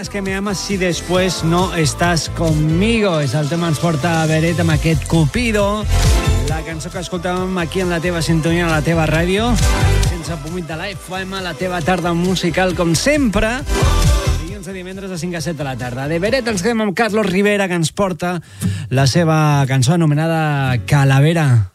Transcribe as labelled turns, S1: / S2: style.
S1: digas que me amas si después no estás conmigo. És el tema ens porta a Beret amb aquest Cupido. La cançó que escoltàvem aquí en la teva sintonia, a la teva ràdio. Sense pomit de la FM, la teva tarda musical, com sempre. Dilluns a divendres de 5 a 7 de la tarda. De Beret ens quedem amb Carlos Rivera, que ens porta la seva cançó anomenada Calavera.